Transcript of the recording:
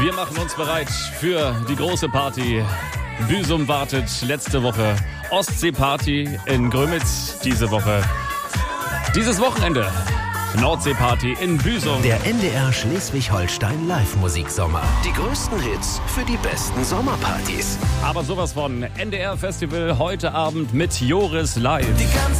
Wir machen uns bereit für die große Party. Büsum wartet letzte Woche. Ostseeparty in Grömitz diese Woche. Dieses Wochenende Nordseeparty in Büsum. Der NDR Schleswig-Holstein Live-Musiksommer. Die größten Hits für die besten Sommerpartys. Aber sowas von NDR Festival heute Abend mit Joris live. Die ganze